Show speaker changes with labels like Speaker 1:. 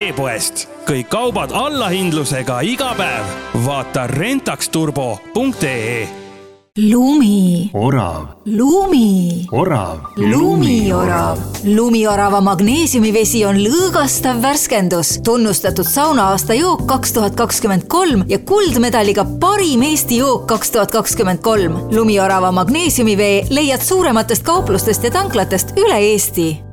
Speaker 1: e-poest. Kõik kaubad allahindlusega iga päev. Vaata rentaxturbo.ee.
Speaker 2: Lumi.
Speaker 3: Orav.
Speaker 2: Lumi.
Speaker 3: Orav.
Speaker 2: Lumiorav. Lumiorava magneesiumivesi on lõõgastav värskendus, tunnustatud sauna-aasta jook 2023 ja kuldmedaliga parim Eesti jook 2023. Lumiorava magneesiumivee leiad suurematest kauplustest ja tanklatest üle Eesti.